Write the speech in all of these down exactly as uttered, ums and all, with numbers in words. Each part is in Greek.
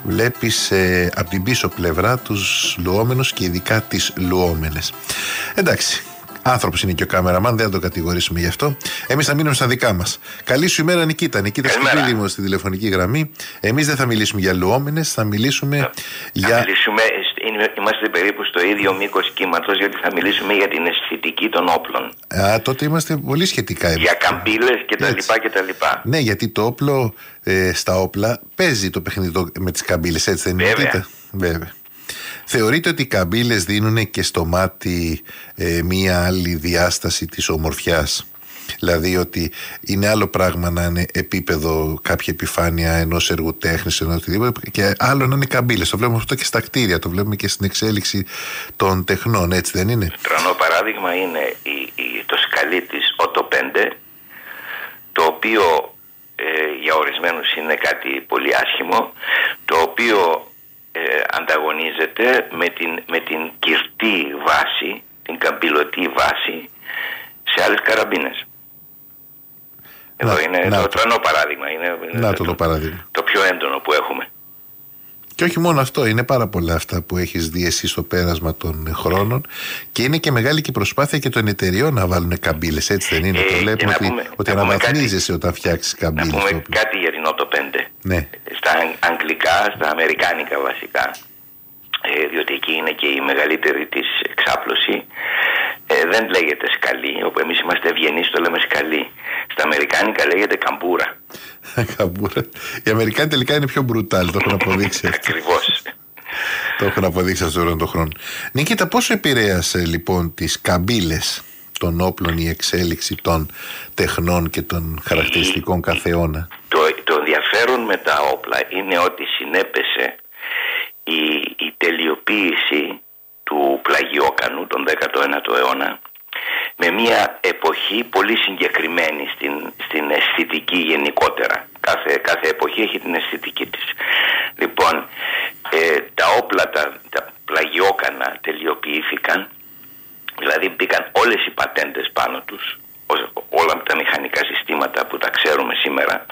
βλέπεις ε, από την πίσω πλευρά τους λουόμενους και ειδικά τις λουόμενες. Εντάξει, άνθρωπος είναι και ο κάμεραμαν, δεν θα τον κατηγορήσουμε γι' αυτό. Εμείς θα μείνουμε στα δικά μας. Καλή σου ημέρα, Νικήτα. Νικήτα Σκυπίδη μου στη τηλεφωνική γραμμή. Εμείς δεν θα μιλήσουμε για λουόμενες, θα μιλήσουμε θα, για. Θα μιλήσουμε, είμαστε περίπου στο ίδιο μήκος κύματος, γιατί θα μιλήσουμε για την αισθητική των όπλων. Α, τότε είμαστε πολύ σχετικά. Για καμπύλες και τα λοιπά και τα λοιπά. Ναι, γιατί το όπλο ε, στα όπλα παίζει το παιχνίδι με τις καμπύλες, έτσι δεν είναι? Βέβαια. Βέβαια. Θεωρείτε ότι οι καμπύλες δίνουν και στο μάτι ε, μία άλλη διάσταση της ομορφιάς? Δηλαδή ότι είναι άλλο πράγμα να είναι επίπεδο κάποια επιφάνεια ενός έργου τέχνης, ενός οτιδήποτε, και άλλο να είναι καμπύλες. Το βλέπουμε αυτό και στα κτίρια, το βλέπουμε και στην εξέλιξη των τεχνών, έτσι δεν είναι? Τρανό παράδειγμα είναι η, η, το σκαλί της Ότο πέντε, το οποίο ε, για ορισμένους είναι κάτι πολύ άσχημο, το οποίο ε, ανταγωνίζεται με την, με την κυρτή βάση, την καμπυλωτή βάση σε άλλες καραμπίνες. Εδώ να, είναι να το τρανό παράδειγμα. Είναι, να το, το, το παράδειγμα. Το πιο έντονο που έχουμε. Και όχι μόνο αυτό, είναι πάρα πολλά αυτά που έχεις δει εσύ στο πέρασμα των χρόνων, και είναι και μεγάλη και προσπάθεια και των εταιριών να βάλουν καμπύλες, έτσι δεν είναι? Ε, το βλέπουμε ότι, πούμε, ότι αναβαθμίζεσαι κάτι, όταν φτιάξεις καμπύλες. Να πούμε κάτι για την Ότο πέντε. Ναι. Στα αγγλικά, στα αμερικάνικα βασικά, ε, διότι εκεί είναι και η μεγαλύτερη της εξάπλωση. Ε, δεν λέγεται σκαλί, όπου εμείς είμαστε ευγενείς, το λέμε σκαλί. Στα αμερικάνικα λέγεται καμπούρα. Καμπούρα. Οι Αμερικάνοι τελικά είναι πιο μπρουτάλ, το έχουν αποδείξει. Ακριβώς. Το έχουν αποδείξει αυτό όλο τον χρόνο. Νικήτα, πόσο επηρέασε λοιπόν τις καμπύλες των όπλων η εξέλιξη των τεχνών και των χαρακτηριστικών κάθε αιώνα? Το, το ενδιαφέρον με τα όπλα είναι ότι συνέπεσε η, η τελειοποίηση του πλαγιόκανου τον δέκατο ένατο αιώνα με μια εποχή πολύ συγκεκριμένη στην, στην αισθητική γενικότερα. Κάθε, κάθε εποχή έχει την αισθητική της. Λοιπόν, ε, τα όπλα, τα, τα πλαγιόκανα τελειοποιήθηκαν, δηλαδή μπήκαν όλες οι πατέντες πάνω τους, όλα τα μηχανικά συστήματα που τα ξέρουμε σήμερα,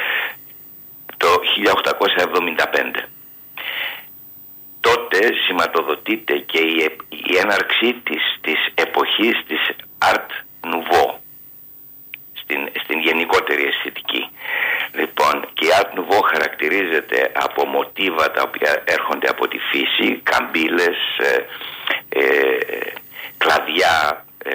το χίλια οκτακόσια εβδομήντα πέντε. Τότε σηματοδοτείται και η, η έναρξη της, της εποχής της Art Nouveau στην, στην γενικότερη αισθητική. Λοιπόν, και η Art Nouveau χαρακτηρίζεται από μοτίβα τα οποία έρχονται από τη φύση, καμπύλες, ε, ε, κλαδιά, ε,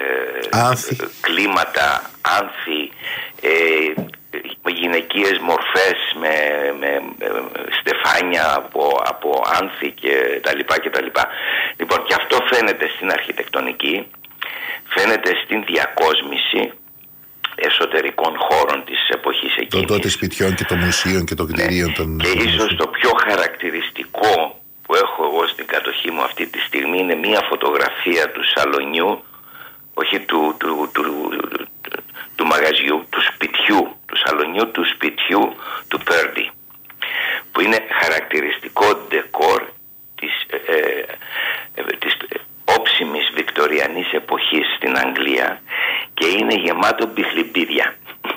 κλίματα, άνθη, ε, γυναικείες μορφές με, με, με στεφάνια από, από άνθη και τα λοιπά και τα λοιπά. Λοιπόν, και αυτό φαίνεται στην αρχιτεκτονική, φαίνεται στην διακόσμηση εσωτερικών χώρων της εποχής εκείνης. Το τότε σπιτιών και των μουσείων και των κτηρίων. Ναι. Των... Και ίσως το πιο χαρακτηριστικό που έχω εγώ στην κατοχή μου αυτή τη στιγμή είναι μία φωτογραφία του σαλονιού, όχι του, του, του, του, του μαγαζιού, του σπιτιού, του σαλονιού του σπιτιού του Πέρντι, που είναι χαρακτηριστικό ντεκόρ της, ε, ε, της όψιμης βικτοριανής εποχής στην Αγγλία, και είναι γεμάτο μπιχλιμπίδια.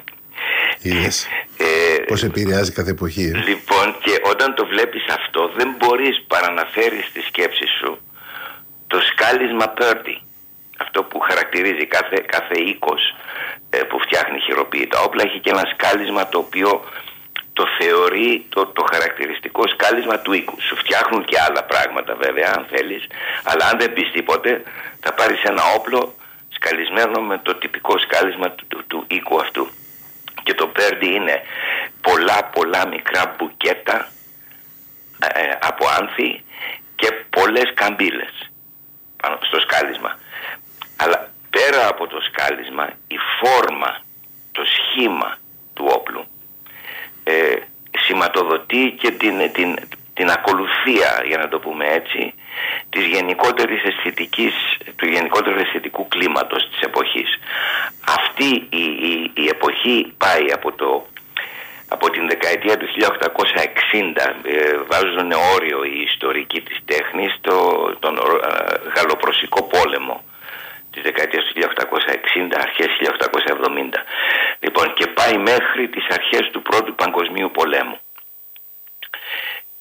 Είδες ε, πώς επηρεάζει κάθε εποχή. Ε? Λοιπόν, και όταν το βλέπεις αυτό δεν μπορείς παρά να φέρεις στη σκέψη σου το σκάλισμα Πέρντι, αυτό που χαρακτηρίζει κάθε, κάθε οίκος ε, που φτιάχνει χειροποίητα όπλα. Έχει και ένα σκάλισμα το οποίο το θεωρεί το, το χαρακτηριστικό σκάλισμα του οίκου. Σου φτιάχνουν και άλλα πράγματα βέβαια αν θέλεις, αλλά αν δεν πεις τίποτε θα πάρεις ένα όπλο σκαλισμένο με το τυπικό σκάλισμα του, του, του οίκου αυτού. Και το Πέρντι είναι πολλά πολλά μικρά μπουκέτα ε, από άνθη και πολλές καμπύλες πάνω στο σκάλισμα. Αλλά πέρα από το σκάλισμα, η φόρμα, το σχήμα του όπλου ε, σηματοδοτεί και την, την, την ακολουθία, για να το πούμε έτσι, της γενικότερης αισθητικής, του γενικότερου αισθητικού κλίματος της εποχής. Αυτή η, η, η εποχή πάει από, το, από την δεκαετία του χίλια οκτακόσια εξήντα, ε, βάζουν όριο οι ιστορικοί της τέχνης, το, τον ε, Γαλλοπρωσικό πόλεμο της δεκαετίας του χίλια οκτακόσια εξήντα, αρχές χίλια οκτακόσια εβδομήντα. Λοιπόν, και πάει μέχρι τις αρχές του Πρώτου Παγκοσμίου Πολέμου. Και αυτά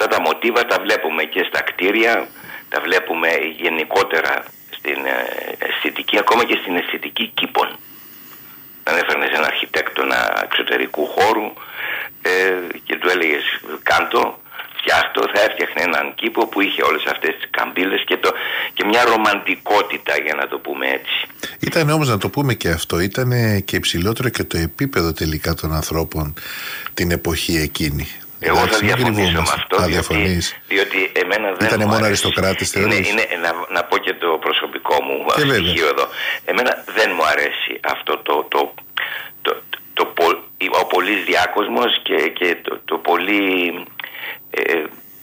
αυτά τα μοτίβα τα βλέπουμε και στα κτίρια, τα βλέπουμε γενικότερα στην αισθητική, ακόμα και στην αισθητική κήπων. Αν έφερνες ένα αρχιτέκτονα εξωτερικού χώρου ε, και του έλεγες κάντο, φτιάχτο, θα έφτιαχνε έναν κήπο που είχε όλες αυτές τις καμπύλες και, το, και μια ρομαντικότητα, για να το πούμε έτσι. Ήταν όμως, να το πούμε και αυτό, ήταν και υψηλότερο και το επίπεδο τελικά των ανθρώπων την εποχή εκείνη. Εγώ θα διαφωνήσω με αυτό, διότι, διότι εμένα δεν ήτανε μου μόνο αρέσει. αριστοκράτες, θεωρείς? Είναι, είναι, να, να πω και το προσωπικό μου στοιχείο εδώ. Εμένα δεν μου αρέσει αυτό το, το, το, το, το ο πολύς διάκοσμος και, και το, το πολύ ε,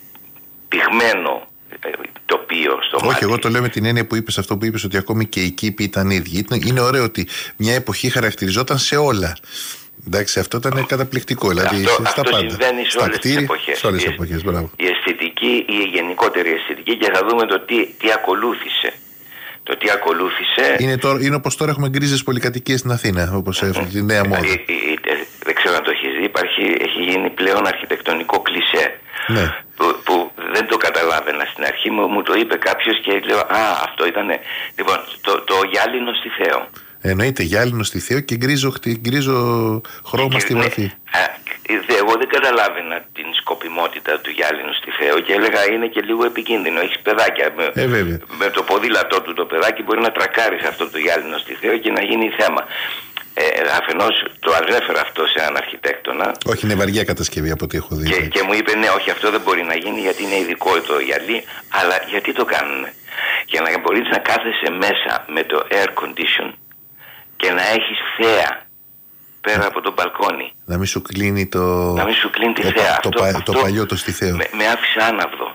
πυγμένο ε, τοπίο στο Όχι, μάτι. εγώ το λέω με την έννοια που είπες, αυτό που είπες, ότι ακόμη και οι κήποι ήταν ίδιοι. Είναι ωραίο ότι μια εποχή χαρακτηριζόταν σε όλα. Εντάξει, αυτό ήταν καταπληκτικό. Δηλαδή, αυτό, στα αυτό πάντα. συμβαίνει σε όλες τις εποχές. Σε όλες τις εποχές, μπράβο. Η αισθητική, η γενικότερη αισθητική, και θα δούμε το τι, τι ακολούθησε. Το τι ακολούθησε. Είναι, το, είναι όπως τώρα έχουμε γκρίζες πολυκατοικίες στην Αθήνα, όπως mm-hmm. τη νέα μόδα. Ε, ε, ε, δεν ξέρω αν το έχεις δει, υπάρχει, έχει γίνει πλέον αρχιτεκτονικό κλισέ. Ναι. Που, που δεν το καταλάβαινα στην αρχή, μου, μου το είπε κάποιος και λέω, α, αυτό ήτανε. Λοιπόν, το, το γυάλινο στη Θέο. Εννοείται, γυάλινο στη Θέο και γκρίζο, γκρίζο χρώμα στη Βαθή. Ναι, εγώ δεν καταλάβαινα την σκοπιμότητα του γυάλινου στη Θέο και έλεγα είναι και λίγο επικίνδυνο. Έχεις παιδάκια. Με, ε, με το ποδήλατό του το παιδάκι μπορεί να τρακάρει σε αυτό το γυάλινο στη Θέο και να γίνει θέμα. Ε, αφενός το ανέφερα αυτό σε έναν αρχιτέκτονα. Όχι, είναι βαριά κατασκευή από ό,τι έχω δει. Και, και μου είπε ναι, όχι, αυτό δεν μπορεί να γίνει γιατί είναι ειδικό το γυαλί. Αλλά γιατί το κάνουν? Για να μπορείς να κάθεσαι μέσα με το air condition και να έχεις θέα πέρα από το μπαλκόνι. Να μην σου κλείνει το... Να μην σου κλείνει τη το, θέα. Το, αυτό, το, αυτό το παλιό το στη Θέο. Με, με άφησε άναυδο.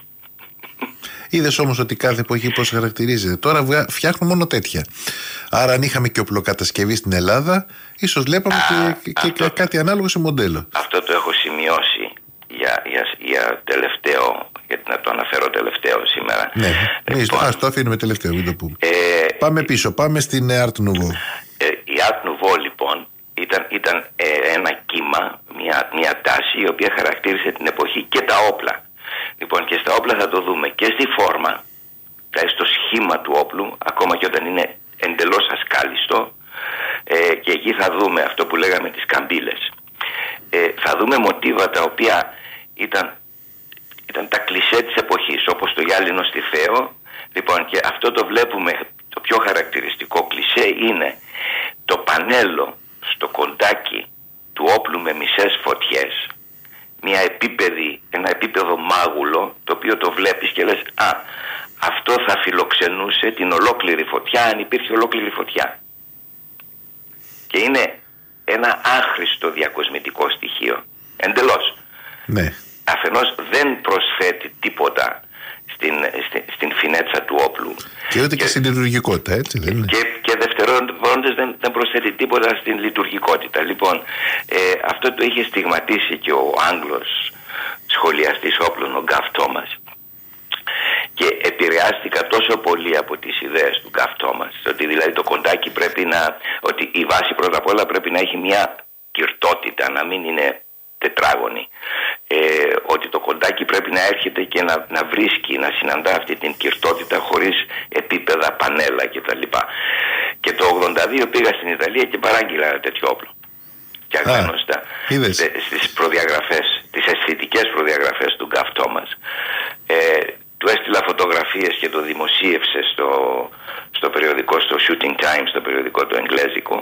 Είδες όμως ότι κάθε εποχή πώς χαρακτηρίζεται. Τώρα φτιάχνουν μόνο τέτοια. Άρα αν είχαμε και οπλοκατασκευή στην Ελλάδα, ίσως βλέπαμε Α, και, και αυτό, κάτι ανάλογο σε μοντέλο. Αυτό το έχω σημειώσει για, για, για τελευταίο, γιατί να το αναφέρω τελευταίο σήμερα. Ναι, λοιπόν, ας το αφήνουμε τελευταίο, μην το πούμε. Ε, πάμε πίσω, πάμε στην Art Nouveau. Ε, η Art Nouveau λοιπόν ήταν, ήταν ε, ένα κύμα, μια, μια τάση η οποία χαρακτήρισε την εποχή και τα όπλα. Λοιπόν, και στα όπλα θα το δούμε και στη φόρμα, δηλαδή στο σχήμα του όπλου, ακόμα και όταν είναι εντελώς ασκάλιστο, ε, και εκεί θα δούμε αυτό που λέγαμε τις καμπύλες. Ε, θα δούμε μοτίβα τα οποία ήταν, ήταν τα κλισέ της εποχής, όπως το γυάλινο στη Θέο. Λοιπόν, και αυτό το βλέπουμε, το πιο χαρακτηριστικό κλισέ είναι το πανέλο στο κοντάκι του όπλου με μισές φωτιές, μια επίπεδη, ένα επίπεδο μάγουλο, το οποίο το βλέπεις και λες, α, αυτό θα φιλοξενούσε την ολόκληρη φωτιά αν υπήρχε ολόκληρη φωτιά. Και είναι ένα άχρηστο διακοσμητικό στοιχείο, εντελώς. Ναι. Αφενός δεν προσθέτει τίποτα στην, στην, στην φινέτσα του όπλου. Και ούτε και, και στην λειτουργικότητα, έτσι δεν είναι? Και, και δευτερόντως δεν, δεν προσθέτει τίποτα στην λειτουργικότητα. Λοιπόν, ε, αυτό το είχε στιγματίσει και ο Άγγλος σχολιαστής όπλων, ο Γκαφ Τόμας. Και επηρεάστηκα τόσο πολύ από τις ιδέες του Γκαφ Τόμας, ότι δηλαδή το κοντάκι πρέπει να, ότι η βάση πρώτα απ' όλα πρέπει να έχει μια κυρτότητα, να μην είναι τετράγωνη. Ε, ότι το κοντάκι πρέπει να έρχεται και να, να βρίσκει, να συναντά αυτή την κυρτότητα χωρίς επίπεδα, πανέλα κτλ. Και το ογδόντα δύο πήγα στην Ιταλία και παράγγειλα ένα τέτοιο όπλο. Και αγνώστα στις προδιαγραφές, τις αισθητικές προδιαγραφές του Γκαφ Τόμας. Ε, του έστειλα φωτογραφίες και το δημοσίευσε στο, στο περιοδικό, στο Shooting Times, στο περιοδικό το εγγλέζικο.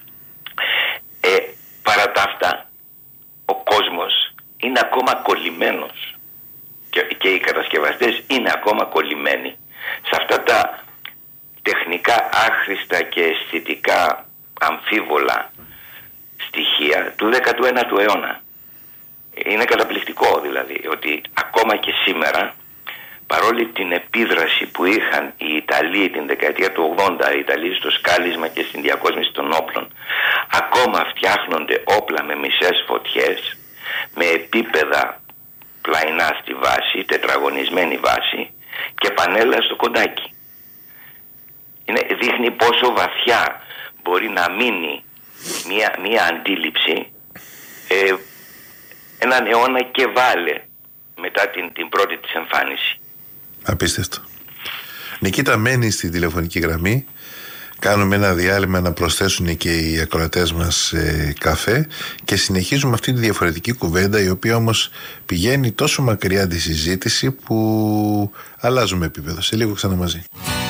Ε, παρά τα αυτά, ο κόσμος είναι ακόμα κολλημένος και, και οι κατασκευαστές είναι ακόμα κολλημένοι σε αυτά τα τεχνικά άχρηστα και αισθητικά αμφίβολα στοιχεία του δέκατου ένατου αιώνα. Είναι καταπληκτικό δηλαδή ότι ακόμα και σήμερα, παρόλη την επίδραση που είχαν οι Ιταλοί την δεκαετία του ογδόντα, οι Ιταλοί στο σκάλισμα και στην διακόσμηση των όπλων, ακόμα φτιάχνονται όπλα με μισές φωτιές, με επίπεδα πλαϊνά στη βάση, τετραγωνισμένη βάση και πανέλα στο κοντάκι. Είναι, δείχνει πόσο βαθιά μπορεί να μείνει μια, μια αντίληψη ε, έναν αιώνα και βάλε μετά την, την πρώτη της εμφάνιση. Απίστευτο. Νικήτα, μένει στη τηλεφωνική γραμμή. Κάνουμε ένα διάλειμμα να προσθέσουν και οι ακροατές μας ε, καφέ και συνεχίζουμε αυτή τη διαφορετική κουβέντα, η οποία όμως πηγαίνει τόσο μακριά τη συζήτηση που αλλάζουμε επίπεδο. Σε λίγο ξανά μαζί.